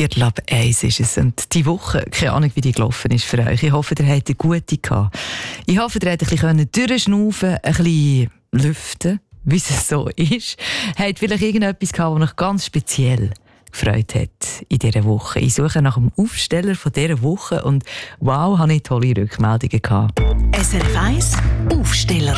1:15 ist es. Und die Woche, keine Ahnung, wie die gelaufen ist für euch. Ich hoffe, ihr hattet eine gute gehabt. Ich hoffe, ihr habt ein bisschen durchschnaufen, ein bisschen lüften, wie es so ist. Habt vielleicht irgendetwas gehabt, das euch ganz speziell gefreut hat in dieser Woche. Ich suche nach dem Aufsteller von dieser Woche und wow, habe ich tolle Rückmeldungen gehabt. SRF 1 Aufsteller.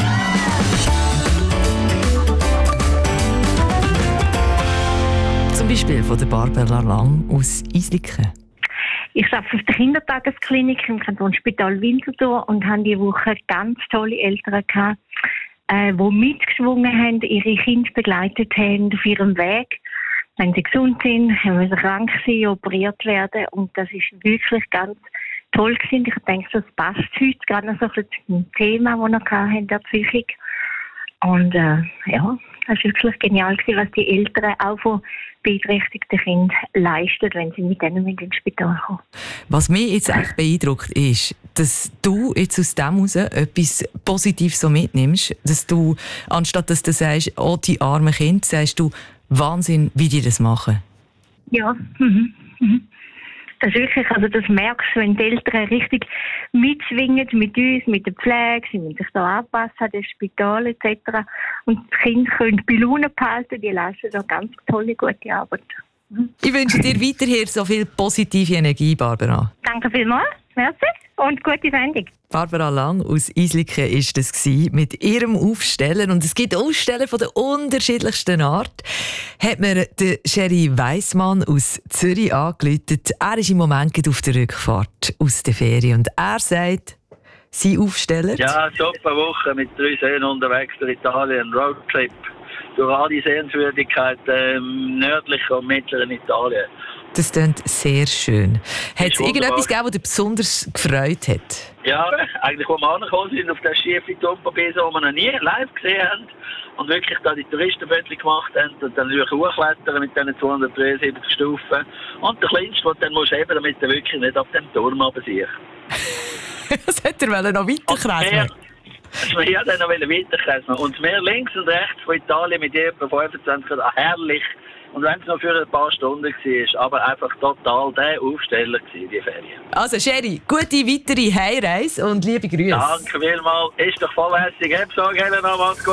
Zum Beispiel von der Barbara Lang aus Isliken. Ich arbeite auf der Kindertagesklinik im Kantonsspital Winterthur und habe diese Woche ganz tolle Eltern gehabt, die mitgeschwungen haben, ihre Kinder begleitet haben auf ihrem Weg. Wenn sie gesund sind, wenn sie krank sind, operiert werden. Und das ist wirklich ganz toll gewesen. Ich denke, das passt heute gerade noch so ein bisschen zum Thema, das wir hatten, der Psychik. Und ja, das war wirklich genial gewesen, was die Eltern auch von beeinträchtigten Kindern leisten, wenn sie mit denen ins Spital kommen. Was mich jetzt echt beeindruckt ist, dass du jetzt aus dem heraus etwas Positives so mitnimmst, dass du, anstatt dass du sagst, oh, die armen Kinder, sagst du, Wahnsinn, wie die das machen. Ja, das ist wirklich, also das merkst du, wenn die Eltern richtig mitschwingen mit uns, mit der Pflege, sie müssen sich da anpassen an das Spital etc. Und die Kinder können bei Laune behalten, die leisten da ganz tolle, gute Arbeit. Ich wünsche dir weiterhin so viel positive Energie, Barbara. Danke vielmals, merci und gute Sendung. Barbara Lang aus Isliken war das mit ihrem Aufsteller. Und es gibt Aussteller von der unterschiedlichsten Art. Hat mir der Sherry Weissmann aus Zürich angerufen. Er ist im Moment auf der Rückfahrt aus der Ferien. Und er sagt, sein Aufsteller... Ja, super Woche mit 3 Seen unterwegs durch Italien, Roadtrip. Durch alle Sehenswürdigkeiten nördlichen und mittleren Italien. Das klingt sehr schön. Hat es irgendetwas gegeben, das dich besonders gefreut hat? Ja, eigentlich, als wir angekommen sind auf der schiefen Tumperbese, die wir noch nie live gesehen haben und wirklich da die Touristenbötchen gemacht haben und dann hochklettern mit diesen 273 Stufen. Und der Kleinste, den dann musst du eben, damit er wirklich nicht auf dem Turm runtersiehst. Was hätte er noch weiterkreisen? Ja, dann noch weiterkreisen. Und mehr links und rechts von Italien mit etwa 25 Grad, herrlich. Und wenn es noch für ein paar Stunden war, aber einfach total der Aufsteller gewesen, die Ferien. Also Sherry, gute weitere Heimreise und liebe Grüße. Danke vielmals. Ist doch voll lässig. Helena, mach's gut.